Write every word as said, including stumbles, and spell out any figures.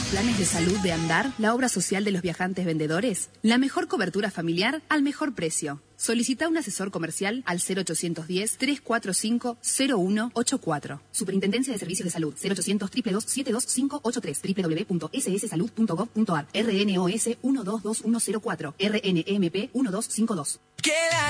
planes de salud de Andar, la obra social de los viajantes vendedores? La mejor cobertura familiar al mejor precio. Solicita un asesor comercial al cero ochocientos diez, trescientos cuarenta y cinco, cero uno ochenta y cuatro. Superintendencia de Servicios de Salud cero ochocientos, dos dos dos, siete dos cinco ocho tres, doble u doble u doble u punto ese ese salud punto gov punto a r. R N O S uno dos dos uno cero cuatro, R N E M P uno dos cinco dos.